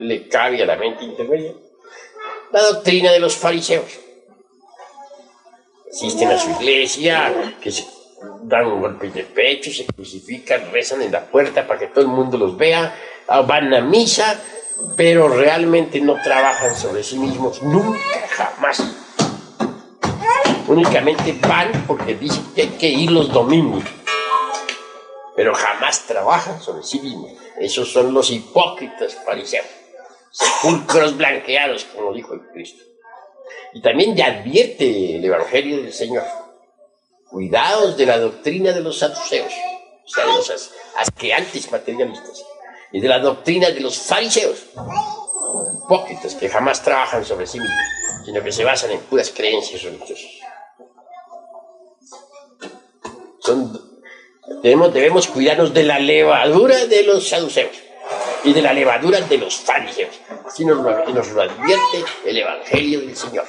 le cabe a la mente intermedia? La doctrina de los fariseos. Asisten a su iglesia, que se dan golpes de pecho, se crucifican, rezan en la puerta para que todo el mundo los vea, van a misa, pero realmente no trabajan sobre sí mismos, nunca, jamás. Únicamente van porque dicen que hay que ir los domingos, pero jamás trabajan sobre sí mismos. Esos son los hipócritas fariseos, sepulcros blanqueados, como dijo el Cristo. Y también ya advierte el Evangelio del Señor: cuidaos de la doctrina de los saduceos, o sea, de los asqueantes materialistas, y de la doctrina de los fariseos, hipócritas que jamás trabajan sobre sí mismos, sino que se basan en puras creencias religiosas. Debemos cuidarnos de la levadura de los saduceos y de la levadura de los fariseos. Así nos lo advierte el Evangelio del Señor.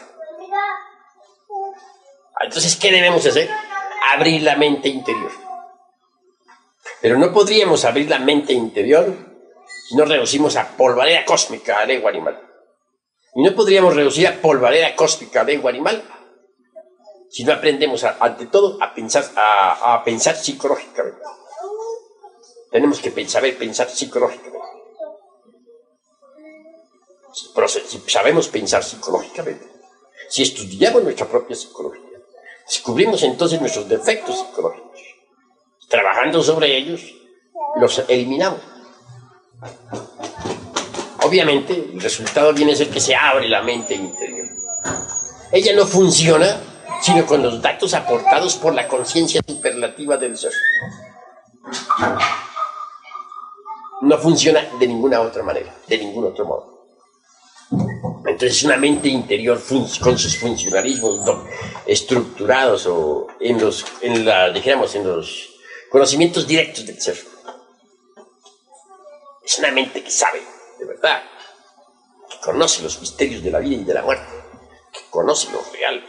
Entonces, ¿qué debemos hacer? Abrir la mente interior. Pero no podríamos abrir la mente interior si no reducimos a polvareda cósmica a lengua animal. Y no podríamos reducir a polvareda cósmica a lengua animal si no aprendemos, ante todo, a pensar psicológicamente. Tenemos que saber pensar psicológicamente. Si sabemos pensar psicológicamente, si estudiamos nuestra propia psicología, descubrimos entonces nuestros defectos psicológicos. Trabajando sobre ellos, los eliminamos. Obviamente, el resultado viene a ser que se abre la mente interior. Ella no funciona sino con los datos aportados por la conciencia superlativa del ser. No funciona de ninguna otra manera, de ningún otro modo. Entonces, una mente interior con sus funcionalismos estructurados o en los conocimientos directos del ser. Es una mente que sabe, de verdad, que conoce los misterios de la vida y de la muerte, que conoce lo real.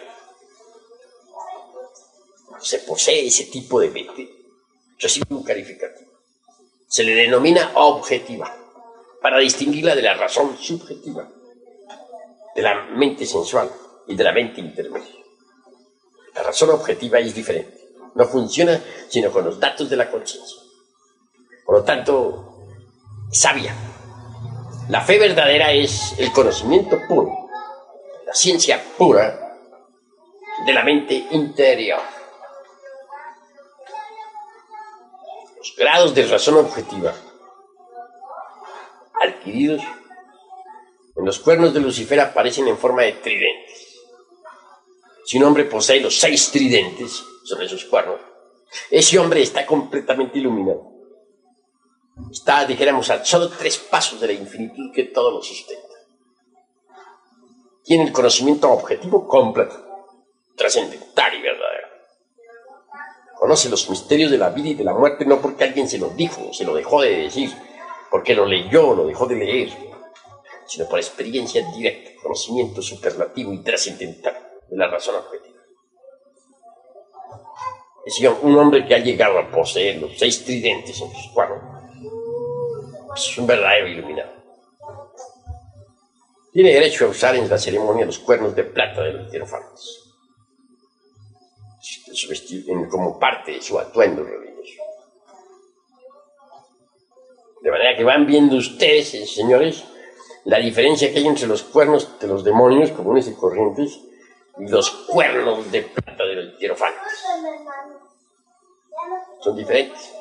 Se posee ese tipo de mente, recibe un calificativo. Se le denomina objetiva, para distinguirla de la razón subjetiva, de la mente sensual y de la mente intermedia. La razón objetiva es diferente, no funciona sino con los datos de la conciencia. Por lo tanto, sabia. La fe verdadera es el conocimiento puro, la ciencia pura de la mente interior. Los grados de razón objetiva adquiridos en los cuernos de Lucifer aparecen en forma de tridentes. Si un hombre posee los 6 tridentes sobre sus cuernos, ese hombre está completamente iluminado. Está, dijéramos, a solo 3 pasos de la infinitud que todo lo sustenta. Tiene el conocimiento objetivo completo, trascendental y verdadero. Conoce los misterios de la vida y de la muerte no porque alguien se lo dijo o se lo dejó de decir, porque lo leyó o lo dejó de leer, sino por experiencia directa, conocimiento superlativo y trascendental de la razón objetiva. Es decir, un hombre que ha llegado a poseer los 6 tridentes en sus cuernos es un verdadero iluminado. Tiene derecho a usar en la ceremonia los cuernos de plata de los hierofantes como parte de su atuendo religioso. De manera que van viendo ustedes, señores, la diferencia que hay entre los cuernos de los demonios comunes y corrientes y los cuernos de plata de los hierofantes. Son diferentes.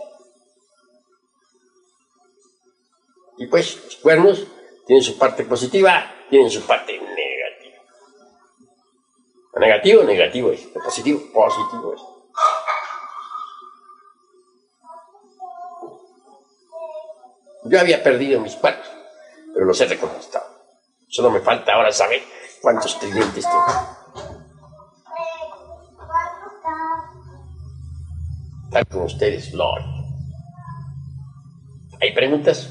Y pues los cuernos tienen su parte positiva, tienen su parte negativa. Lo negativo, negativo es. Lo positivo, positivo es. Yo había perdido mis cuernos, pero los he reconquistado. Solo me falta ahora saber cuántos tridentes tengo. Tal como ustedes lo oyen. ¿Hay preguntas?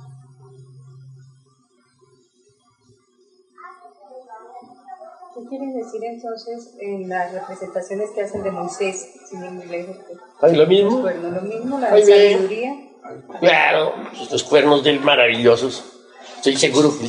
¿Qué quieren decir entonces en las representaciones que hacen de Moisés? Sin inglés, ¿Hay lo mismo? los cuernos, lo mismo, la Muy bien. sabiduría. Claro, estos cuernos del maravillosos Estoy seguro que